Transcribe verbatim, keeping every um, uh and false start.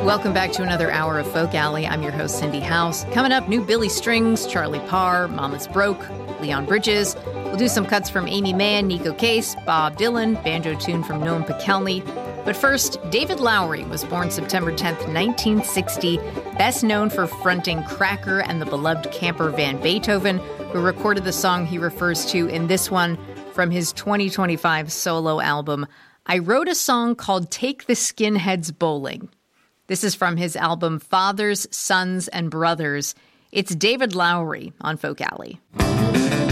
Welcome back to another hour of Folk Alley. I'm your host, Cindy House. Coming up, new Billy Strings, Charlie Parr, Mama's Broke, Leon Bridges. We'll do some cuts from Amy Mann, Nico Case, Bob Dylan, banjo tune from Noam Pikelny. But first, David Lowery was born September tenth, nineteen sixty, best known for fronting Cracker and the beloved camper Van Beethoven, who recorded the song he refers to in this one from his twenty twenty-five solo album, I Wrote a Song Called Take the Skinheads Bowling. This is from his album Fathers, Sons, and Brothers. It's David Lowery on Folk Alley.